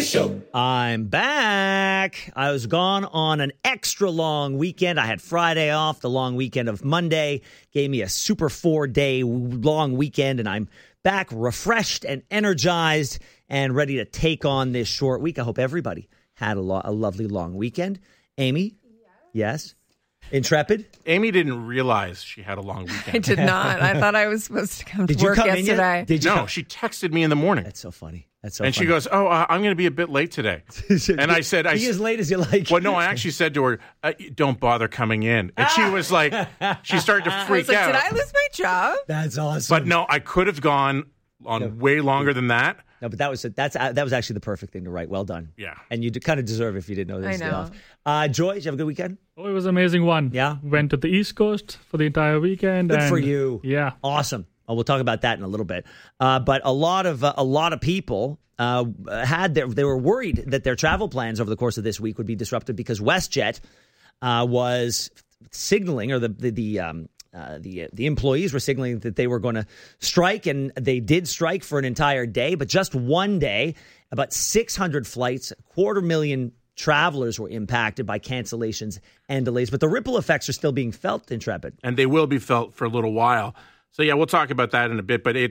Show. I'm back. I was gone on an extra long weekend. I had Friday off. The long weekend of Monday gave me a super 4-day long weekend, and I'm back refreshed and energized and ready to take on this short week. I hope everybody had a lovely long weekend. Amy? Yes? Intrepid? Amy didn't realize she had a long weekend. I did not. I thought I was supposed to come to work yesterday. No, she texted me in the morning. That's so funny. And funny. She goes, I'm going to be a bit late today. And I said, be as late as you like. Well, no, I actually said to her, don't bother coming in. And she was like, she started to freak out. Did I lose my job? That's awesome. But no, I could have gone on way longer than that. No, but that was actually the perfect thing to write. Well done. Yeah. And you kind of deserve it if you didn't know this. I know. Joy, did you have a good weekend? Oh, it was an amazing one. Yeah? Went to the East Coast for the entire weekend. Good for you. Yeah. Awesome. Well, we'll talk about that in a little bit. But a lot of people they were worried that their travel plans over the course of this week would be disrupted because WestJet was signaling, or the employees were signaling that they were going to strike, and they did strike for an entire day. But just one day, about 600 flights, 250,000 travelers were impacted by cancellations and delays. But the ripple effects are still being felt, Intrepid. And they will be felt for a little while. So, yeah, we'll talk about that in a bit. But it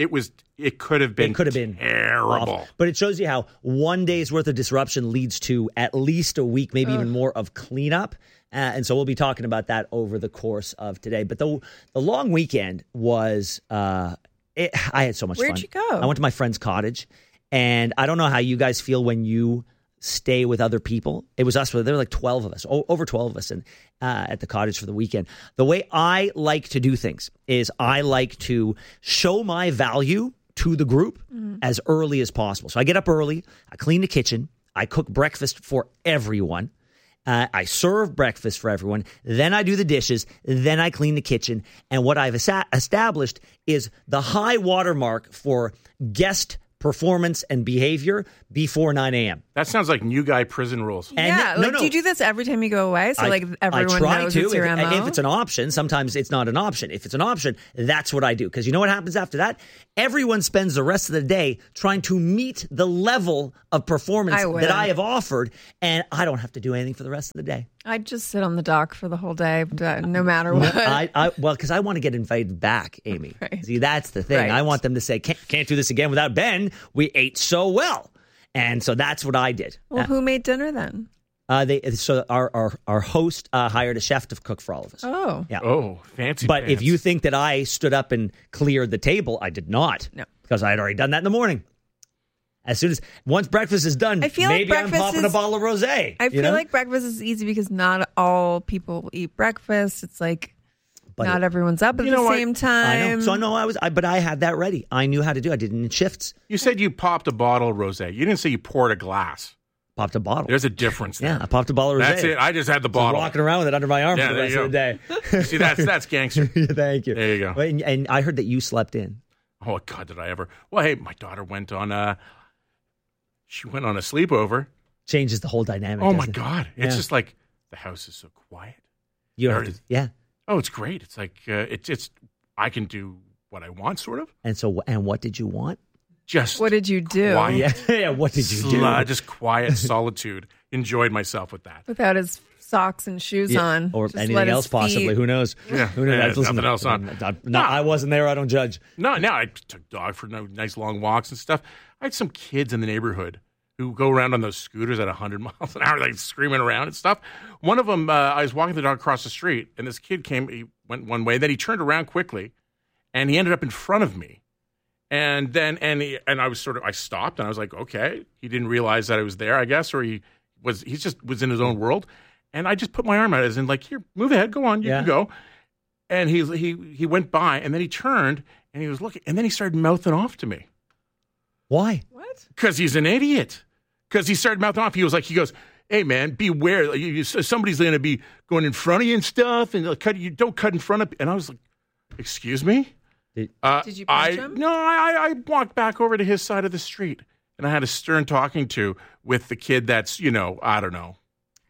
could have been terrible. Awful. But it shows you how one day's worth of disruption leads to at least a week, maybe even more, of cleanup. And so we'll be talking about that over the course of today. But the long weekend was, I had so much fun. Where'd you go? I went to my friend's cottage. And I don't know how you guys feel when you stay with other people. It was us. There were like 12 of us, over 12 of us at the cottage for the weekend. The way I like to do things is I like to show my value to the group as early as possible. So I get up early, I clean the kitchen, I cook breakfast for everyone. I serve breakfast for everyone. Then I do the dishes. Then I clean the kitchen. And what I've established is the high watermark for guest performance and behavior before 9 a.m. That sounds like new guy prison rules. And do you do this every time you go away? So everyone knows it's your MO? If it's an option, sometimes it's not an option. If it's an option, that's what I do. Because you know what happens after that? Everyone spends the rest of the day trying to meet the level of performance that I have offered, and I don't have to do anything for the rest of the day. I'd just sit on the dock for the whole day, no matter what. Because I want to get invited back, Amy. Right. See, that's the thing. Right. I want them to say, can't do this again without Ben. We ate so well. And so that's what I did. Well, who made dinner then? Our host hired a chef to cook for all of us. Oh. Yeah. Oh, fancy But pants. if you think that I stood up and cleared the table, I did not. No. Because I had already done that in the morning. Once breakfast is done, maybe I'm popping a bottle of rosé. I feel like breakfast is easy because not all people eat breakfast. It's like not everyone's up at the same time. I know. But I had that ready. I knew how to do it. I did it in shifts. You said you popped a bottle of rosé. You didn't say you poured a glass. Popped a bottle. There's a difference there. Yeah, I popped a bottle of rosé. That's it. I just had the bottle. Walking around with it under my arm for the rest of the day. See, that's gangster. Thank you. There you go. And I heard that you slept in. Oh, God, did I ever. Well, hey, my daughter went on a sleepover. Changes the whole dynamic. Oh, my God. It's just like the house is so quiet. Yeah. Oh, it's great. It's like it's I can do what I want, sort of. And what did you want? Just what did you do? Quiet, yeah. What did you do? Just quiet solitude. Enjoyed myself with that. Without his socks and shoes on, or anything else possibly. Who knows? Yeah, who knows? Nothing else on. No, I wasn't there. I don't judge. No, I took dog for nice long walks and stuff. I had some kids in the neighborhood who go around on those scooters at 100 miles an hour, like screaming around and stuff. One of them, I was walking the dog across the street, and this kid came. He went one way, then he turned around quickly, and he ended up in front of me. And then, I stopped, and I was like, okay. He didn't realize that I was there, I guess, or he just was in his own world. And I just put my arm out, as in, like, here, move ahead, go on, you can go. And he went by, and then he turned, and he was looking, and then he started mouthing off to me. Why? What? Because he's an idiot. Because he started mouthing off. He goes, hey, man, beware. Somebody's going to be going in front of you and stuff, and you don't cut in front of. And I was like, excuse me? Did you punch him? No, I walked back over to his side of the street, and I had a stern talking to with the kid that's, I don't know,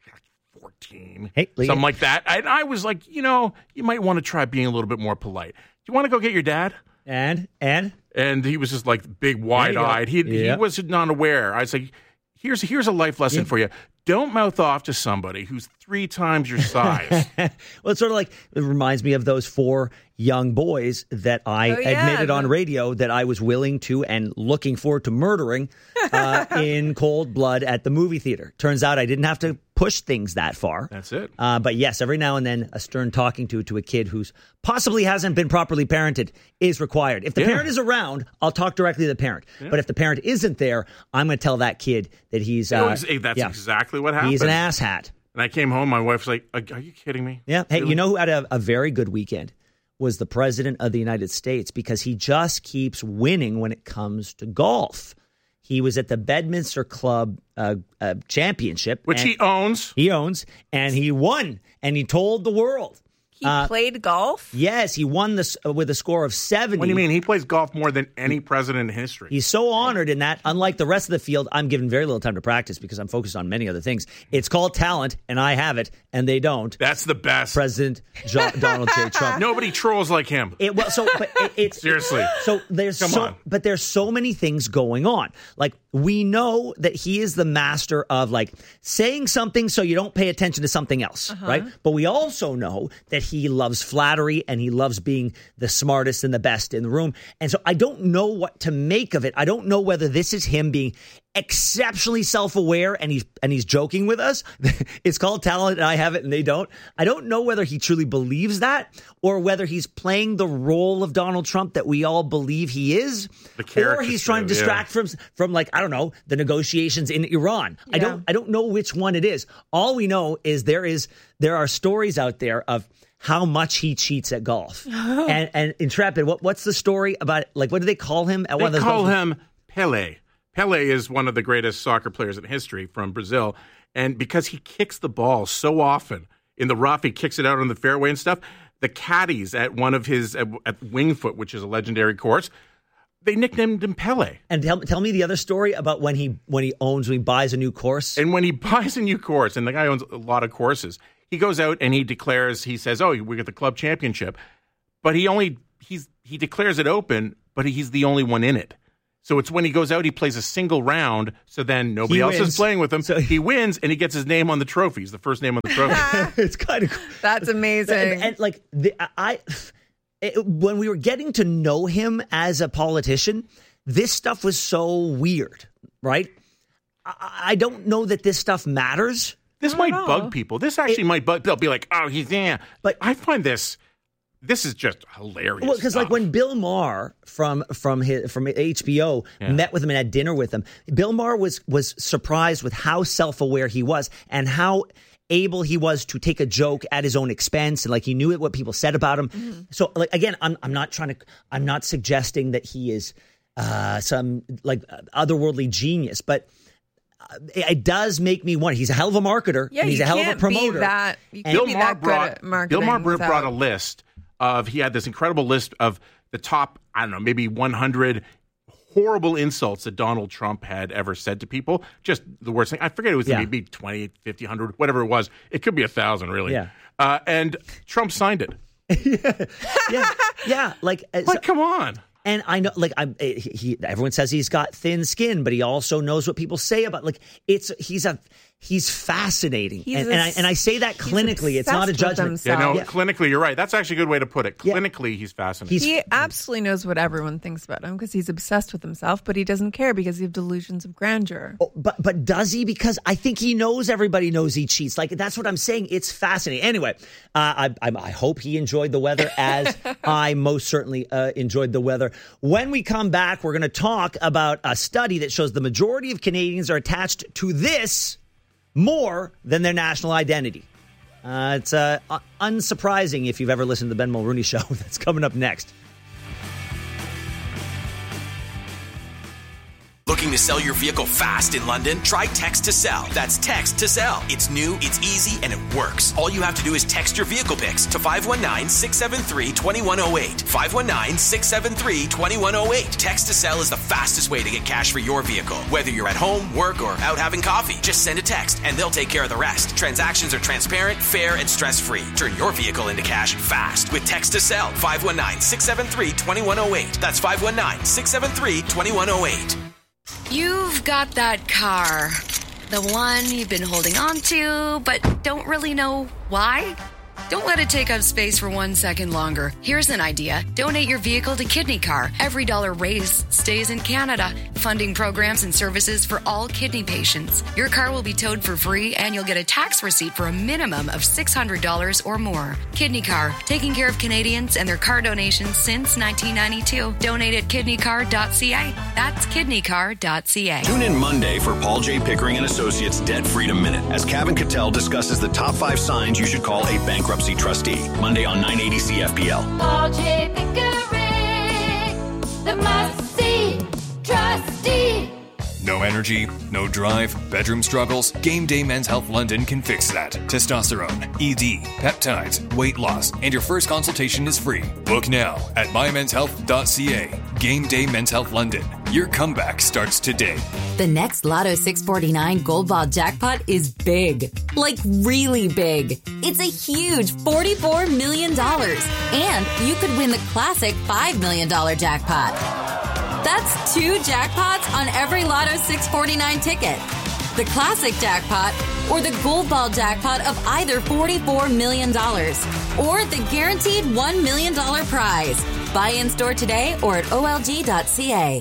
14, something like that. And I was like, you might want to try being a little bit more polite. Do you want to go get your dad? And he was just like big, wide-eyed. He was not aware. I was like, here's a life lesson for you. Don't mouth off to somebody who's 3 times your size. Well, it's sort of like, it reminds me of those 4 young boys that I admitted on radio that I was willing to and looking forward to murdering in cold blood at the movie theater. Turns out I didn't have to push things that far. That's it. But yes, every now and then a stern talking to a kid who's possibly hasn't been properly parented is required. If the parent is around, I'll talk directly to the parent. Yeah. But if the parent isn't there, I'm going to tell that kid that he's... that's exactly what happened. He's an asshat. And I came home, my wife was like, are you kidding me? Yeah. Hey, really? You know who had a very good weekend? Was the president of the United States, because he just keeps winning when it comes to golf. He was at the Bedminster Club Championship. Which he owns. He owns. And he won. And he told the world. He played golf? Yes, he won this with a score of 70. What do you mean? He plays golf more than any president in history. He's so honored in that. Unlike the rest of the field, I'm given very little time to practice because I'm focused on many other things. It's called talent, and I have it, and they don't. That's the best. President Donald J. Trump. Nobody trolls like him. Seriously. So there's there's so many things going on. Like, we know that he is the master of like saying something so you don't pay attention to something else, right? But we also know that he loves flattery and he loves being the smartest and the best in the room. And so I don't know what to make of it. I don't know whether this is him being exceptionally self-aware and he's joking with us. It's called talent and I have it and they don't. I don't know whether he truly believes that or whether he's playing the role of Donald Trump that we all believe he is, or he's trying to distract from like, I don't know, the negotiations in Iran. Yeah. I don't know which one it is. All we know is there are stories out there of how much he cheats at golf. And Intrepid, what's the story about, like, what do they call him? They call him Pelé. Pelé is one of the greatest soccer players in history from Brazil. And because he kicks the ball so often in the rough, he kicks it out on the fairway and stuff, the caddies at one of his, at Wingfoot, which is a legendary course, they nicknamed him Pelé. And tell me the other story about when he buys a new course. And when he buys a new course, and the guy owns a lot of courses, he goes out and he says, oh, we got the club championship. But he declares it open, but he's the only one in it. So it's when he goes out, he plays a single round, so then nobody else is playing with him. So he wins, and he gets his name on the trophy. He's the first name on the trophy. It's kind of cool. That's amazing. And like, when we were getting to know him as a politician, this stuff was so weird, right? I don't know that this stuff matters. This might bug people. This actually might bug. They'll be like, oh, he's there. But I find this is just hilarious. Well, because like when Bill Maher from HBO met with him and had dinner with him, Bill Maher was surprised with how self-aware he was and how able he was to take a joke at his own expense, and like he knew what people said about him. Mm-hmm. So like, again, I'm not suggesting that he is some like otherworldly genius, but it does make me wonder. He's a hell of a marketer. Yeah, and he's a hell of a promoter. Bill Maher brought a list of, he had this incredible list of the top, I don't know, maybe 100 horrible insults that Donald Trump had ever said to people. Just the worst thing. I forget, it was maybe 20, 50, 100, whatever it was. It could be 1,000, really. Yeah. And Trump signed it. Yeah. Like, come on. And I know, like, everyone says he's got thin skin, but he also knows what people say about, like, he's fascinating. And I say that clinically. It's not a judgment. Clinically, you're right. That's actually a good way to put it. Clinically, he's fascinating. He absolutely knows what everyone thinks about him because he's obsessed with himself, but he doesn't care because he has delusions of grandeur. Oh, but does he? Because I think he knows everybody knows he cheats. Like, that's what I'm saying. It's fascinating. Anyway, I hope he enjoyed the weather as I most certainly enjoyed the weather. When we come back, we're going to talk about a study that shows the majority of Canadians are attached to this more than their national identity. It's unsurprising if you've ever listened to the Ben Mulrooney Show. That's coming up next. Looking to sell your vehicle fast in London? Try Text to Sell. That's Text to Sell. It's new, it's easy, and it works. All you have to do is text your vehicle pics to 519-673-2108. 519-673-2108. Text to Sell is the fastest way to get cash for your vehicle. Whether you're at home, work, or out having coffee, just send a text and they'll take care of the rest. Transactions are transparent, fair, and stress-free. Turn your vehicle into cash fast with Text to Sell. 519-673-2108. That's 519-673-2108. You've got that car. The one you've been holding on to, but don't really know why? Don't let it take up space for 1 second longer. Here's an idea. Donate your vehicle to Kidney Car. Every dollar raised stays in Canada, funding programs and services for all kidney patients. Your car will be towed for free, and you'll get a tax receipt for a minimum of $600 or more. Kidney Car, taking care of Canadians and their car donations since 1992. Donate at kidneycar.ca. That's kidneycar.ca. Tune in Monday for Paul J. Pickering and Associates Debt Freedom Minute as Kevin Cattell discusses the top 5 signs you should call a bankruptcy trustee. Monday on 980 CFPL. Paul J. Pickering, the must-see trustee. No energy, no drive, bedroom struggles? Game Day Men's Health London can fix that. Testosterone, ED, peptides, weight loss, and your first consultation is free. Book now at mymenshealth.ca. Game Day Men's Health London. Your comeback starts today. The next Lotto 649 Gold Ball jackpot is big. Like really big. It's a huge $44 million. And you could win the classic $5 million jackpot. That's 2 jackpots on every Lotto 649 ticket. The classic jackpot or the Gold Ball jackpot of either $44 million or the guaranteed $1 million prize. Buy in store today or at olg.ca.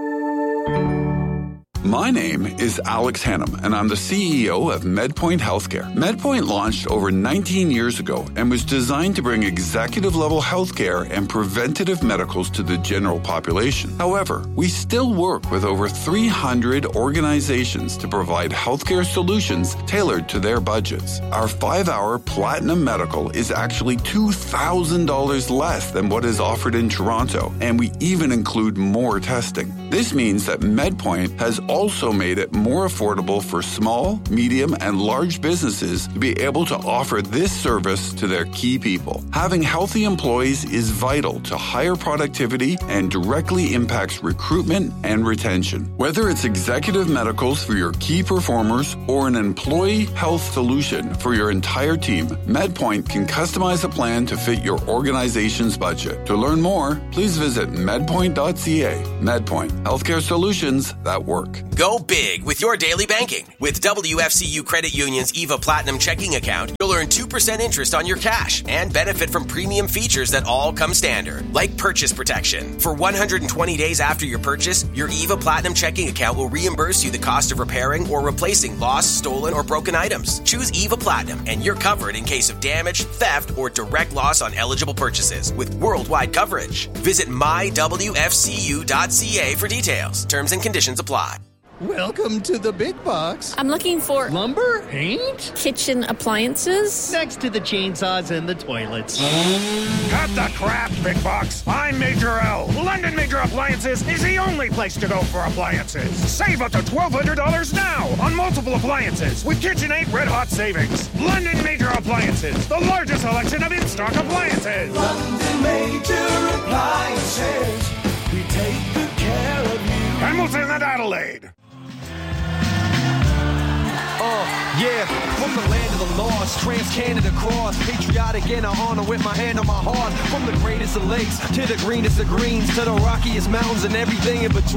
My name is Alex Hannum, and I'm the CEO of MedPoint Healthcare. MedPoint launched over 19 years ago and was designed to bring executive-level healthcare and preventative medicals to the general population. However, we still work with over 300 organizations to provide healthcare solutions tailored to their budgets. Our 5-hour Platinum Medical is actually $2,000 less than what is offered in Toronto, and we even include more testing. This means that MedPoint has also made it more affordable for small, medium, and large businesses to be able to offer this service to their key people. Having healthy employees is vital to higher productivity and directly impacts recruitment and retention. Whether it's executive medicals for your key performers or an employee health solution for your entire team, MedPoint can customize a plan to fit your organization's budget. To learn more, please visit medpoint.ca. MedPoint, healthcare solutions that work. Go big with your daily banking. With WFCU Credit Union's EVA Platinum checking account, you'll earn 2% interest on your cash and benefit from premium features that all come standard, like purchase protection. For 120 days after your purchase, your EVA Platinum checking account will reimburse you the cost of repairing or replacing lost, stolen, or broken items. Choose EVA Platinum and you're covered in case of damage, theft, or direct loss on eligible purchases with worldwide coverage. Visit mywfcu.ca for details. Terms and conditions apply. Welcome to the big box. I'm looking for lumber, paint, kitchen appliances. Next to the chainsaws and the toilets. Cut the crap, big box. I'm Major L. London Major Appliances is the only place to go for appliances. Save up to $1,200 now on multiple appliances with KitchenAid Red Hot Savings. London Major Appliances, the largest selection of in-stock appliances. London Major Appliances, we take good care of you. Hamilton and Adelaide. Yeah, from the land of the lost, trans-Canada cross, patriotic and I honor with my hand on my heart. From the greatest of lakes to the greenest of greens to the rockiest mountains and everything in between.